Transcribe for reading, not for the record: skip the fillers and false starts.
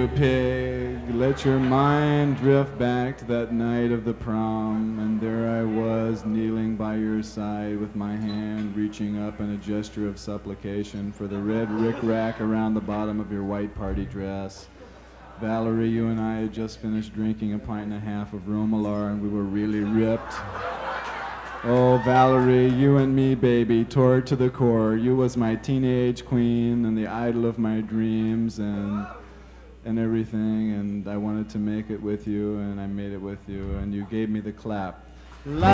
pig, let your mind drift back to that night of the prom, and there I was, kneeling by your side with my hand reaching up in a gesture of supplication for the red rick-rack around the bottom of your white party dress. Valerie, you and I had just finished drinking a pint and a half of Romalar, and we were really ripped. Oh, Valerie, you and me, baby, tore to the core. You was my teenage queen and the idol of my dreams and everything, and I wanted to make it with you, and I made it with you, and you gave me the clap.